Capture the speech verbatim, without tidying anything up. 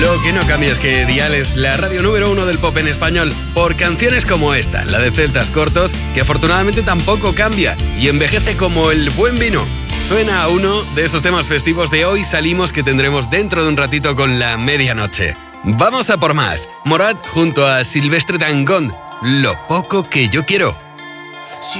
Lo que no cambia es que Dial es la radio número uno del pop en español por canciones como esta, la de Celtas Cortos, que afortunadamente tampoco cambia y envejece como el buen vino. Suena a uno de esos temas festivos de Hoy Salimos que tendremos dentro de un ratito con la medianoche. Vamos a por más. Morat junto a Silvestre Dangond, Lo poco que yo quiero.